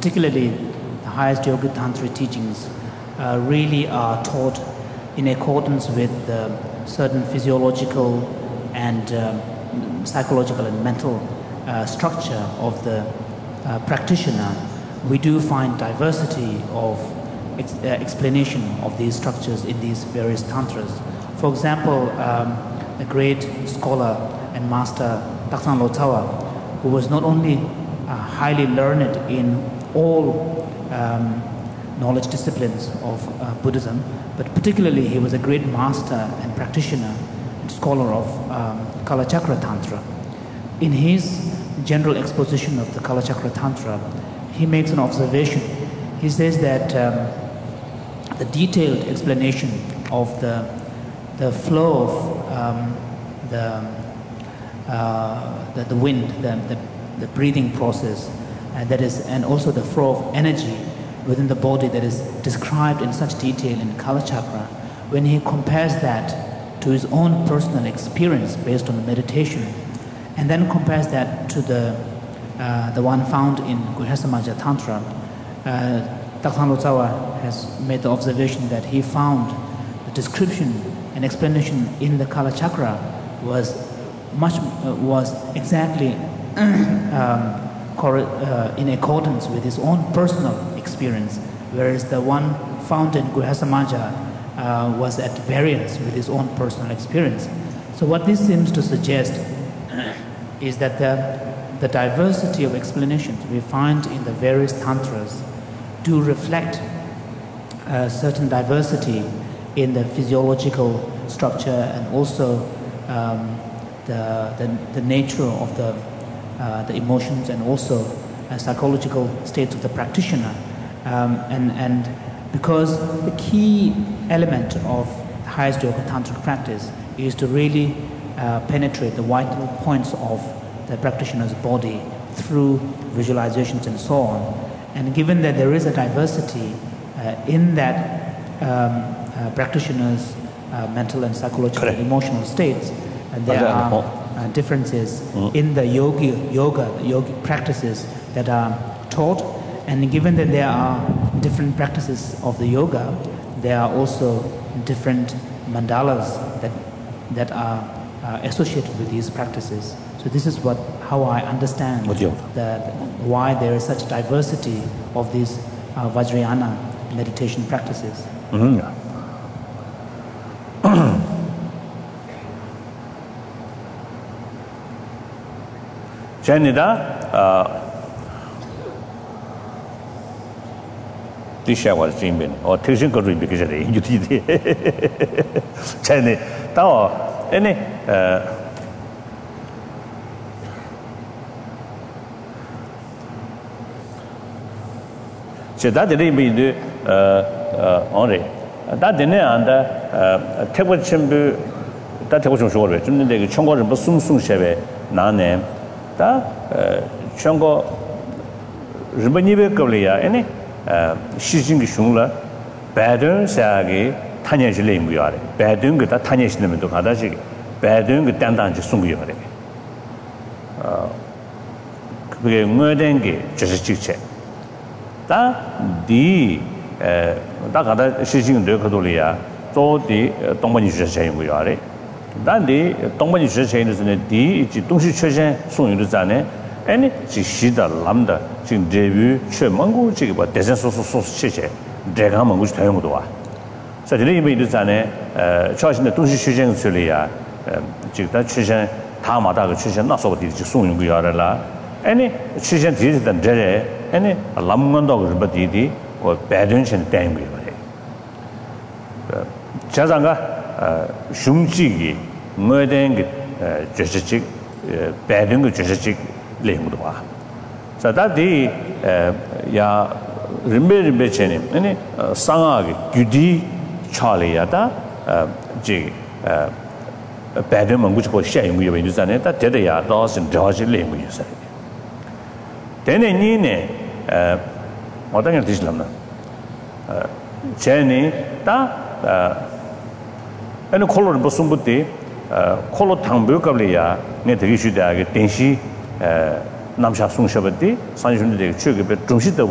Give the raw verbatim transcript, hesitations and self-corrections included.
particularly the highest yoga tantra teachings, uh, really are taught in accordance with the certain physiological and um, psychological and mental uh, structure of the uh, practitioner. We do find diversity of ex uh, explanation of these structures in these various tantras. For example, um, a great scholar and master Taksan Lotsawa, who was not only uh, highly learned in all um, knowledge disciplines of uh, Buddhism, but particularly he was a great master and practitioner and scholar of um, Kalachakra Tantra. In his general exposition of the Kalachakra Tantra, he makes an observation. He says that um, the detailed explanation of the, the flow of um, the, uh, the, the wind, the, the, the breathing process, uh, that is, and also the flow of energy within the body that is described in such detail in Kalachakra, when he compares that to his own personal experience based on the meditation, and then compares that to the uh, the one found in Guhyasamaja Tantra, uh, Taksan Lotsawa has made the observation that he found the description and explanation in the Kalachakra was much uh, was exactly um, uh, in accordance with his own personal experience, whereas the one found in Guhyasamaja uh, was at variance with his own personal experience. So what this seems to suggest is that the, the diversity of explanations we find in the various tantras do reflect a certain diversity in the physiological structure and also um, the, the, the nature of the, uh, the emotions and also uh, psychological states of the practitioner. Um, and, and because the key element of the highest yoga tantric practice is to really uh, penetrate the vital points of the practitioner's body through visualizations and so on. And given that there is a diversity uh, in that um, uh, practitioner's uh, mental and psychological and emotional states, and there are uh, differences mm. in the yogi, yoga, the yogic practices that are taught. And given that there are different practices of the yoga, there are also different mandalas that, that are uh, associated with these practices. So this is what, how I understand the, the, why there is such diversity of these uh, Vajrayana meditation practices. Mm-hmm. Janida, uh, Tisha was dreaming, or Tishan could read because you did it. Jenny, Tao, any, uh, so that didn't mean the, uh, uh, only. That didn't under, uh, take what Chimbu, that was short, which in the Chongo and Basum Sung Sheve, Nane, that, uh, Chongo, Ribanibe Korea, any. 시징기 슝라 배든 사기 타녀실에 무야래 배든 그다 타녀실면도 가다지 배든 그 단단지 숨기요래 어 그게 뭐된 게 저식체 다디 에 다가다 시징도 그돌이야 조디 동반이 주셔야 무야래 단디 동반이 주셔야는 디 이 동시 최신 송유도 자네 아니 지시다 람다 지금 데뷔 최망고 지금 뭐 대선 소소 소소 체제 내가 먹고 싶어요 것도 와. 그래서 이제 이미 전에 어 처신의 동시 시장 처리야. 지금 다 취장 다마다 그 취장 나서 어디 지 송용 거 알아라. 아니 취장 뒤에다 데레 아니 람건도 그 버디디 어 배든신 땡 거예요. 그 자장가 어 흉지기 뭐된 그 저식 배든 그 저식 레무도 와. 자, 다디 야 림베림베 체님. 아니 상하게 규디 차리야다 지 배드만 무조건 시행이 왜 이러잖아요. 다 대대야 도선 저지 레무 있어요. 되네 니네 어 어떤 게 되실랍나. 어 제니 다 아니 콜로를 무슨 부티 어 콜로 탕부qab리야 네 되게 쉬다게 den시 에 남샤 송셔버디 산준데 최근에 중시도